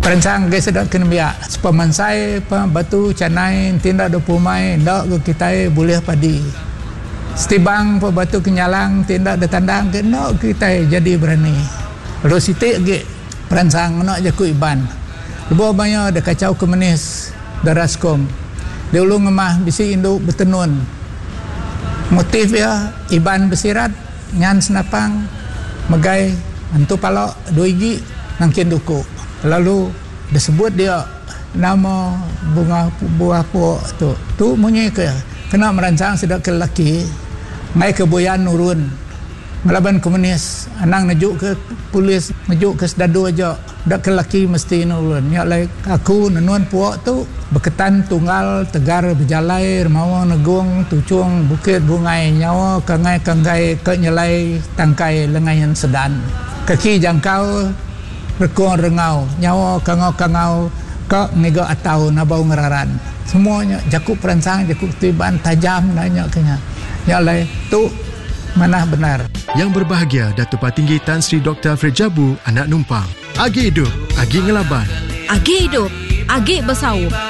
Perancang guys sedap kena biak. Pemansai batu canai tindak 20 mai ndak ke kita boleh padi. Setibang batu kenyalang tindak datandang ke ndak kita jadi berani. Lo sitik ge perancang nak jaku iban. Lepas banyak ada kacau komunis daraskom. Dia ulung ngemah bisi induk bertenun. Motif ya iban bersirat nyan senapang megai antu palok 2 gigi nangkin duku. Lalu disebut dia nama bunga buah pok tu. Tu munyi ke kena merancang sedap ke lelaki ngai ke boyan nurun melaban komunis anang najuk ke polis najuk ke sedadu aja dak ke lelaki mesti nurun nya lai aku nenun pok tu berketan tunggal tegar berjalai mau negung tucung bukit bungai nyawa kangai ke nyelai tangkai lengayan sedan kaki jangkau rekong rengau nyawa kangau ke ngigo atau nabau ngeraran semuanya jakuk perancang jakuk tiban tajam nanya kenya nya lai tu mana benar. Yang berbahagia Datuk Patinggi Tan Sri Dr. Fred Jabu anak numpang. Agi hidup, agi ngelaban. Agi hidup, agi bersau.